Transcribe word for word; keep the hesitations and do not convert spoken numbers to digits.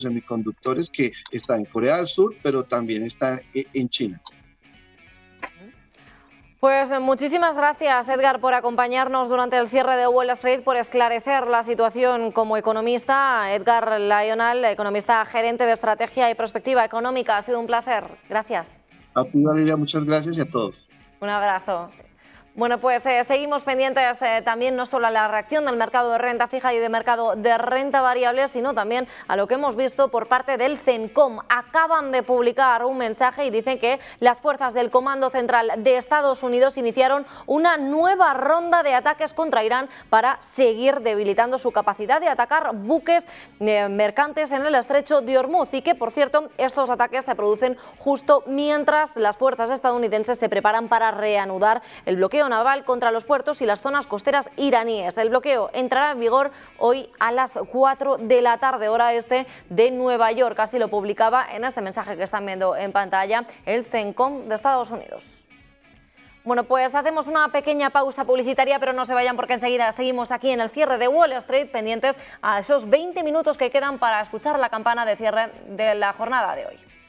semiconductores que está en Corea del Sur, pero también está en China. Pues muchísimas gracias, Edgar, por acompañarnos durante el cierre de Wall Street, por esclarecer la situación como economista. Edgar Lionel, economista gerente de estrategia y prospectiva económica. Ha sido un placer. Gracias. A ti, Valeria, muchas gracias y a todos. Un abrazo. Bueno, pues eh, seguimos pendientes eh, también no solo a la reacción del mercado de renta fija y de mercado de renta variable, sino también a lo que hemos visto por parte del CENCOM. Acaban de publicar un mensaje y dicen que las fuerzas del Comando Central de Estados Unidos iniciaron una nueva ronda de ataques contra Irán para seguir debilitando su capacidad de atacar buques eh, mercantes en el estrecho de Hormuz, y que, por cierto, estos ataques se producen justo mientras las fuerzas estadounidenses se preparan para reanudar el bloqueo naval contra los puertos y las zonas costeras iraníes. El bloqueo entrará en vigor hoy a las cuatro de la tarde, hora este de Nueva York. Así lo publicaba en este mensaje que están viendo en pantalla el CENCOM de Estados Unidos. Bueno, pues hacemos una pequeña pausa publicitaria, pero no se vayan porque enseguida seguimos aquí en el cierre de Wall Street, pendientes a esos veinte minutos que quedan para escuchar la campana de cierre de la jornada de hoy.